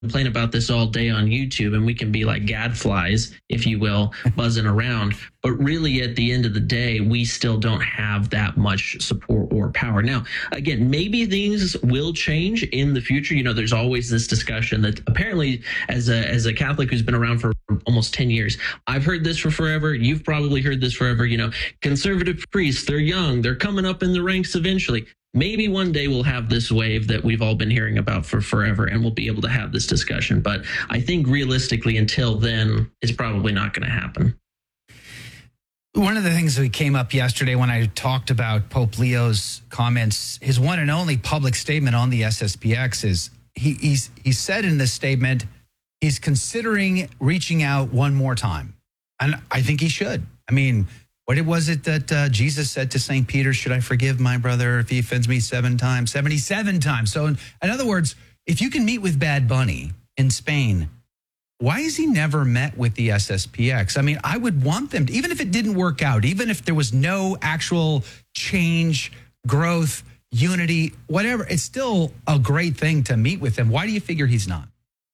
complain about this all day on YouTube and we can be like gadflies, if you will, buzzing around. But really, at the end of the day, we still don't have that much support or power. Now, again, maybe things will change in the future. You know, there's always this discussion that apparently, as a Catholic who's been around for almost 10 years, I've heard this for forever. You've probably heard this forever. You know, conservative priests, they're young, they're coming up in the ranks eventually. Maybe one day we'll have this wave that we've all been hearing about for forever, and we'll be able to have this discussion. But I think realistically, until then, it's probably not going to happen. One of the things that came up yesterday when I talked about Pope Leo's comments, his one and only public statement on the SSPX is he said in this statement, he's considering reaching out one more time. And I think he should. I mean, what was it that Jesus said to St. Peter? Should I forgive my brother if he offends me 7 times? 77 times. So in other words, if you can meet with Bad Bunny in Spain, why has he never met with the SSPX? I mean, I would want them to, even if it didn't work out, even if there was no actual change, growth, unity, whatever, it's still a great thing to meet with him. Why do you figure he's not?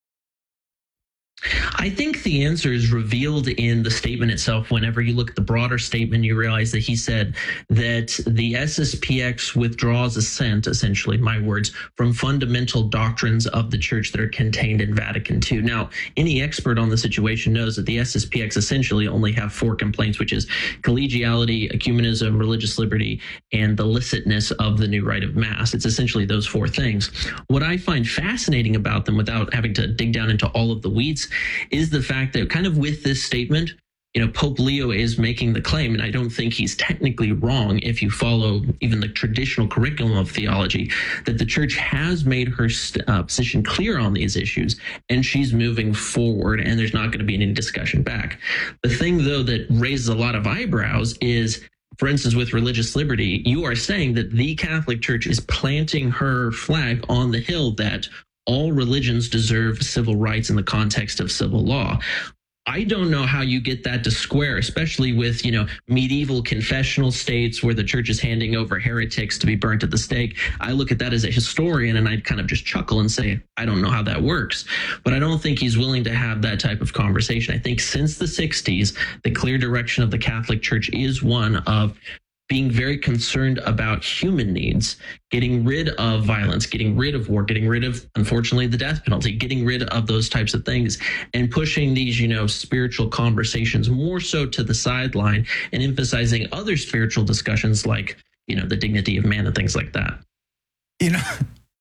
I think the answer is revealed in the statement itself. Whenever you look at the broader statement, you realize that he said that the SSPX withdraws assent, essentially, my words, from fundamental doctrines of the church that are contained in Vatican II. Now, any expert on the situation knows that the SSPX essentially only have 4 complaints, which is collegiality, ecumenism, religious liberty, and the licitness of the new rite of Mass. It's essentially those 4 things. What I find fascinating about them, without having to dig down into all of the weeds, is the fact that kind of with this statement, you know, Pope Leo is making the claim, and I don't think he's technically wrong if you follow even the traditional curriculum of theology, that the church has made her position clear on these issues, and she's moving forward, and there's not going to be any discussion back. The thing, though, that raises a lot of eyebrows is, for instance, with religious liberty, you are saying that the Catholic Church is planting her flag on the hill that all religions deserve civil rights in the context of civil law. I don't know how you get that to square, especially with, you know, medieval confessional states where the church is handing over heretics to be burnt at the stake. I look at that as a historian and I kind of just chuckle and say, I don't know how that works. But I don't think he's willing to have that type of conversation. I think since the 60s, the clear direction of the Catholic Church is one of being very concerned about human needs, getting rid of violence, getting rid of war, getting rid of, unfortunately, the death penalty, getting rid of those types of things, and pushing these, you know, spiritual conversations more so to the sideline and emphasizing other spiritual discussions like, you know, the dignity of man and things like that. You know,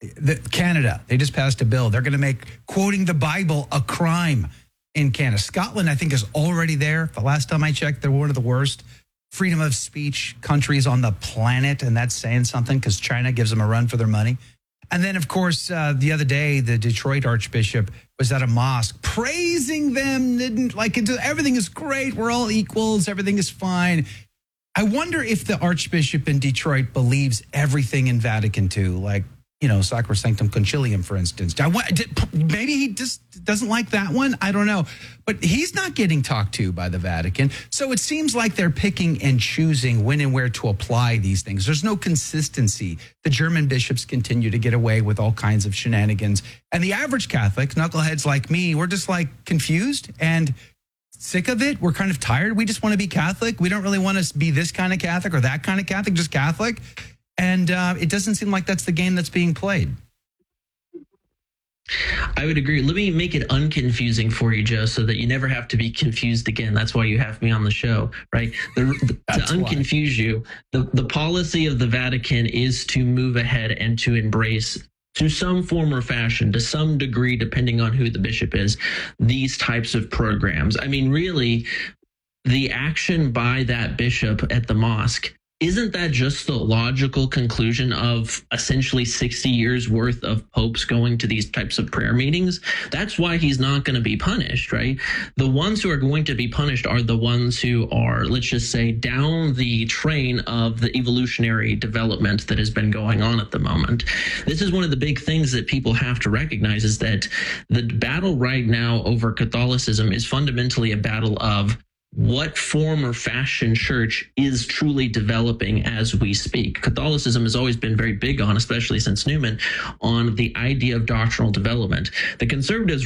Canada, they just passed a bill. They're going to make quoting the Bible a crime in Canada. Scotland, I think, is already there. The last time I checked, they're one of the worst freedom of speech countries on the planet, and that's saying something because China gives them a run for their money. And then, of course, the other day, the Detroit Archbishop was at a mosque praising them. Didn't like it. Everything is great. We're all equals. Everything is fine. I wonder if the Archbishop in Detroit believes everything in Vatican II, like, you know, Sacrosanctum Concilium, for instance. Maybe he just doesn't like that one. I don't know. But he's not getting talked to by the Vatican. So it seems like they're picking and choosing when and where to apply these things. There's no consistency. The German bishops continue to get away with all kinds of shenanigans. And the average Catholic, knuckleheads like me, we're just like confused and sick of it. We're kind of tired. We just want to be Catholic. We don't really want to be this kind of Catholic or that kind of Catholic, just Catholic. And it doesn't seem like that's the game that's being played. I would agree. Let me make it unconfusing for you, Joe, so that you never have to be confused again. That's why you have me on the show, right? To unconfuse you, the policy of the Vatican is to move ahead and to embrace, to some form or fashion, to some degree, depending on who the bishop is, these types of programs. I mean, really, the action by that bishop at the mosque, isn't that just the logical conclusion of essentially 60 years worth of popes going to these types of prayer meetings? That's why he's not going to be punished, right? The ones who are going to be punished are the ones who are, let's just say, down the train of the evolutionary development that has been going on at the moment. This is one of the big things that people have to recognize, is that the battle right now over Catholicism is fundamentally a battle of what form or fashion church is truly developing as we speak. Catholicism has always been very big on, especially since Newman, on the idea of doctrinal development. The conservatives